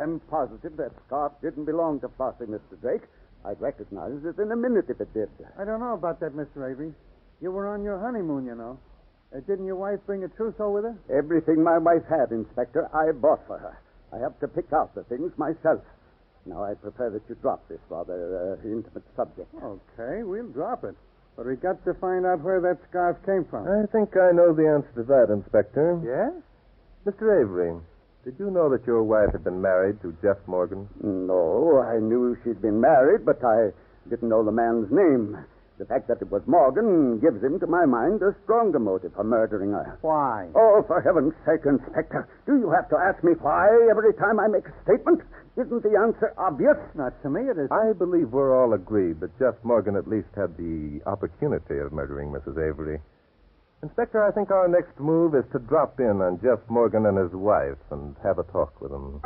I'm positive that scarf didn't belong to Flossie, Mr. Drake. I'd recognize it in a minute if it did. I don't know about that, Mr. Avery. You were on your honeymoon, you know. Didn't your wife bring a trousseau with her? Everything my wife had, Inspector, I bought for her. I have to pick out the things myself. Now, I prefer that you drop this rather intimate subject. Okay, we'll drop it. But we got to find out where that scarf came from. I think I know the answer to that, Inspector. Yes? Mr. Avery, did you know that your wife had been married to Jeff Morgan? No, I knew she'd been married, but I didn't know the man's name. The fact that it was Morgan gives him, to my mind, a stronger motive for murdering her. Why? Oh, for heaven's sake, Inspector, do you have to ask me why every time I make a statement? Isn't the answer obvious? Not to me, it is. I believe we're all agreed that Jeff Morgan at least had the opportunity of murdering Mrs. Avery. Inspector, I think our next move is to drop in on Jeff Morgan and his wife and have a talk with them.